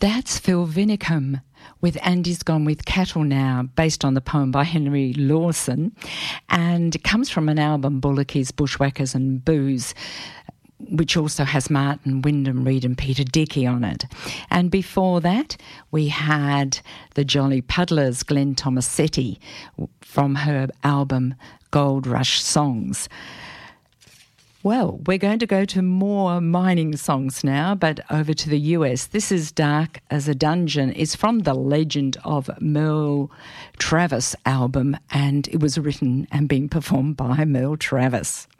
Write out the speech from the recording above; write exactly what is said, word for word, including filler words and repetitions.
That's Phil Vinicum with Andy's Gone with Cattle Now, based on the poem by Henry Lawson, and it comes from an album, Bullockys, Bushwhackers and Booze, which also has Martin Wyndham Reed and Peter Dickey on it. And before that, we had the Jolly Puddlers, Glenn Tomasetti, from her album Gold Rush Songs. Well, we're going to go to more mining songs now, but over to the U S. This is Dark as a Dungeon. It's from the Legend of Merle Travis album, and it was written and being performed by Merle Travis.